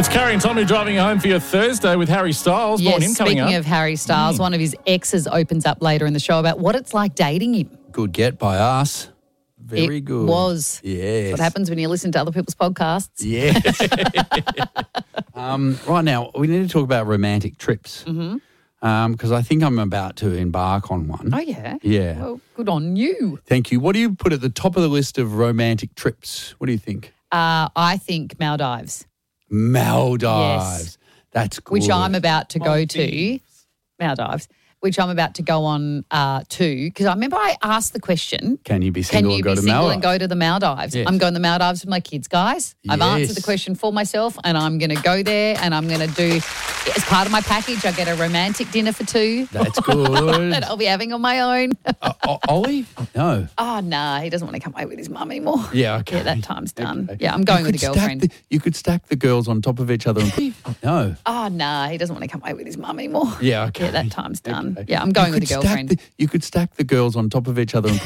It's Carrie and Tommy driving you home for your Thursday with Harry Styles. Yes, Born him coming speaking up. of Harry Styles, one of his exes opens up later in the show about what it's like dating him. Good get by us. Very It good. was. Yes. What happens when you listen to other people's podcasts. Yeah. Right now, we need to talk about romantic trips. Because I think I'm about to embark on one. Oh, yeah? Yeah. Well, good on you. Thank you. What do you put at the top of the list of romantic trips? What do you think? I think Maldives, Maldives. Yes. That's good. which I'm about to go to. Maldives, which I'm about to go on to. Because I remember I asked the question, Can you be can single you and go be to single Maldives? and go to the Maldives? Yes. I'm going to the Maldives with my kids, guys. I've answered Yes. the question for myself and I'm going to go there and I'm going to do, as part of my package, I get a romantic dinner for two That's good. that I'll be having on my own. Ollie? No. Oh, no, he doesn't want to come away with his mum anymore. Yeah, okay. Yeah, that time's done. Okay. Yeah, I'm going You with a could stack girlfriend. you could stack the girls on top of each other. No. Oh, no, he doesn't want to come away with his mum anymore. Yeah, okay. Yeah, that time's done. Okay. Yeah, I'm going with a could stack girlfriend. You could stack the girls on top of each other and